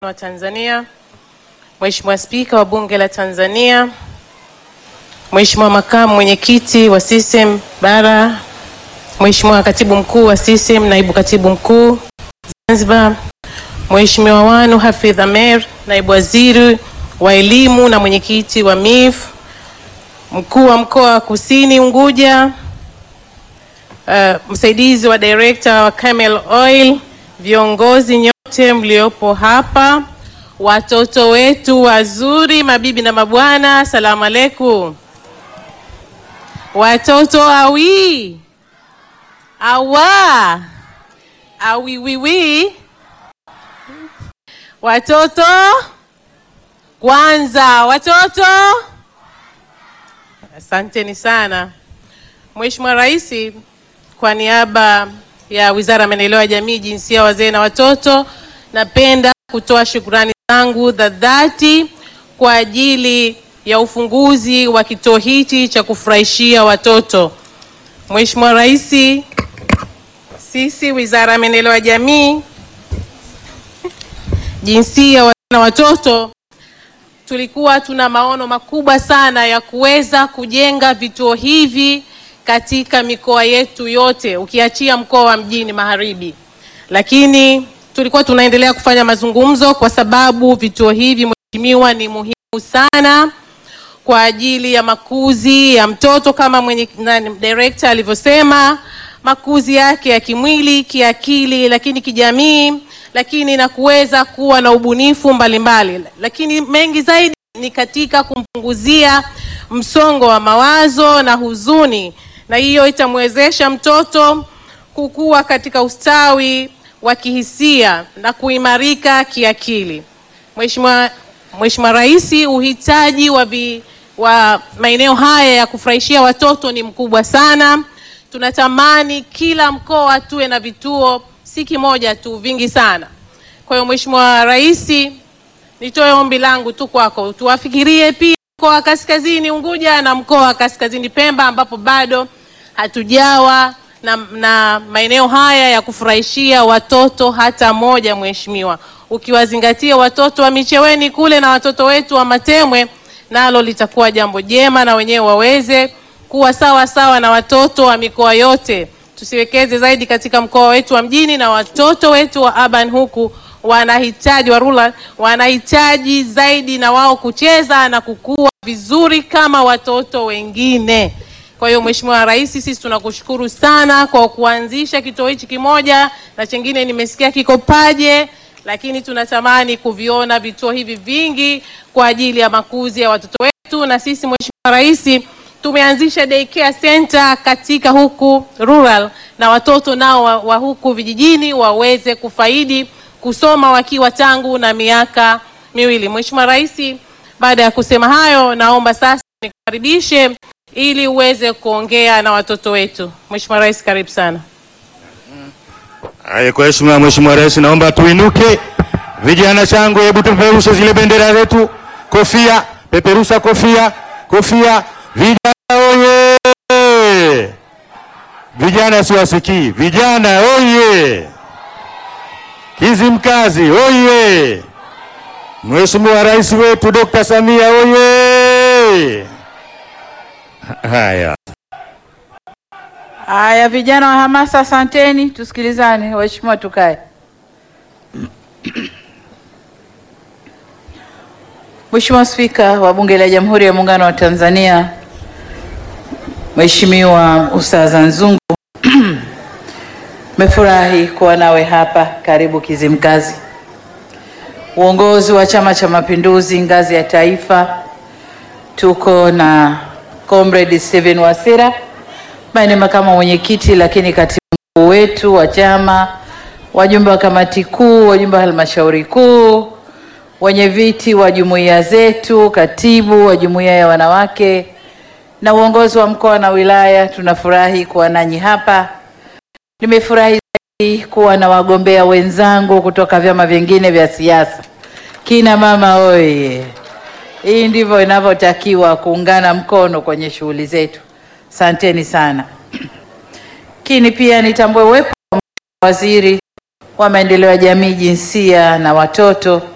wa Tanzania, Mheshimiwa Spika wa Bunge la Tanzania, Mheshimiwa Makamu Mwenyekiti wa CCM Bara, Mheshimiwa Katibu Mkuu wa CCM, Naibu Katibu Mkuu Zanzibar, Mheshimiwa Wanu Hafidh Amer, Naibu Waziri wa Elimu na Mwenyekiti wa MIF, Mkuu wa Mkoa wa Kusini Unguja, Msaidizi wa Director wa Camel Oil, viongozi nyote mliopo hapa, watoto wetu wazuri, mabibi na mabwana, asalamu alaykum. Watoto awi awa awiwiwi, watoto kwanza, watoto. Asanteni sana. Mheshimiwa Rais, kwa niaba ya Wizara ya Maendeleo ya Jamii, Jinsia, Wazee na Watoto, napenda kutoa shukrani zangu za dhati kwa ajili ya ufunguzi wa kituo hichi cha kufurahishia watoto. Mheshimiwa Rais, sisi Wizara ya Maendeleo ya Jamii, Jinsia, Wazee na Watoto tulikuwa tuna maono makubwa sana ya kuweza kujenga vituo hivi katika mikoa yetu yote ukiachia mkoa wa Mjini Magharibi. Lakini tulikuwa tunaendelea kufanya mazungumzo kwa sababu vituo hivi, Mheshimiwa, ni muhimu sana kwa ajili ya makuzi ya mtoto kama director alivyosema, makuzi yake ya kimwili, kiakili, lakini kijamii, lakini na kuweza kuwa na ubunifu mbalimbali. Lakini mengi zaidi ni katika kumpunguzia msongo wa mawazo na huzuni, na hiyo itamwezesha mtoto kukua katika ustawi wa kihisia na kuimarika kiakili. Mheshimiwa Rais, uhitaji wa maeneo haya ya kufurahishia watoto ni mkubwa sana. Tunatamani kila mkoa tuwe na vituo, si kimoja tu, vingi sana. Kwa hiyo Mheshimiwa Rais, nitoe ombi langu tu kwako, tuwafikirie pia mkoa wa Kaskazini Unguja na mkoa wa Kaskazini Pemba, ambapo bado hatujawa na maeneo haya ya kufurahishia watoto hata moja. Mheshimiwa, ukiwazingatia watoto wa Micheweni kule na watoto wetu wa Matemwe, nalo litakuwa jambo jema, na wenyewe waweze kuwa sawa sawa na watoto wa mikoa yote. Tusiwekeze zaidi katika mkoa wetu wa Mjini, na watoto wetu wa urban huku wanahitaji, wa rural wanahitaji zaidi na wao kucheza na kukua vizuri kama watoto wengine. Kwa hiyo Mheshimiwa Rais, sisi tunakushukuru sana kwa kuanzisha kituo hichi kimoja, na chengine nimesikia kiko Paje, lakini tunatamani kuviona vituo hivi vingi kwa ajili ya makuzi ya watoto wetu. Na sisi Mheshimiwa Rais, tumeanzisha daycare center katika huku rural, na watoto nao wa huku vijijini waweze kufaidi kusoma wakiwa tangu na miaka miwili. Mheshimiwa Rais, baada ya kusema hayo, naomba sasa nikukaribishe ili uweze kuongea na watoto wetu. Mheshimiwa Rais, karibu sana. Haya, kwa heshima Mheshimiwa Rais, naomba tuinuke. Vijana shangwe, hebu tupeperushe zile bendera zetu. Kofia, peperusha kofia, kofia. Vijana oye! Vijana siwasikii. Vijana oye! Kizimkazi oye! Mheshimiwa Rais wetu Dr. Samia oye! Haya, vijana wa hamasa, asanteni. Tusikilizane waheshimiwa, tukae. Mheshimiwa Spika wa Bunge la Jamhuri ya Muungano wa Tanzania, Mheshimiwa Ustadh Nzungu, mefurahi kuwa nawe hapa. Karibu Kizimkazi. Uongozi wa Chama cha Mapinduzi ngazi ya taifa, tuko na Comrade Steven Wasira ambaye ni makamu mwenyekiti, lakini katibu mkuu wetu wa chama, wajumbe wa kamati kuu, wajumbe wa halmashauri kuu, wenye viti wa jumuiya zetu, katibu wa jumuiya ya wanawake na uongozi wa mkoa na wilaya. Tunafurahi kuwa nanyi hapa. Nimefurahi zaidi kuwa na wagombea wenzangu kutoka vyama vingine vya siasa. Kina mama oye! Hii ndivyo inavyotakiwa, kuungana mkono kwenye shughuli zetu. Asanteni sana. Lakini pia nitambue uwepo wa Waziri wa Maendeleo ya Jamii, Jinsia na Watoto,